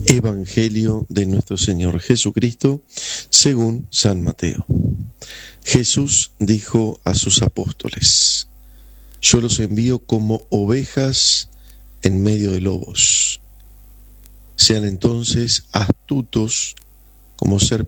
Evangelio de nuestro Señor Jesucristo, según San Mateo. Jesús dijo a sus apóstoles: yo los envío como ovejas en medio de lobos. Sean entonces astutos como serpientes